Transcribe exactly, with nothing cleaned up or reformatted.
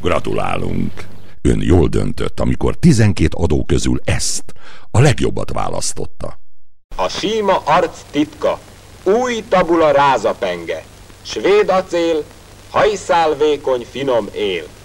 Gratulálunk! Ön jól döntött, amikor tizenkét adó közül ezt, a legjobbat választotta. A síma arc titka, új tabula rázapenge, svéd acél, hajszál vékony finom él.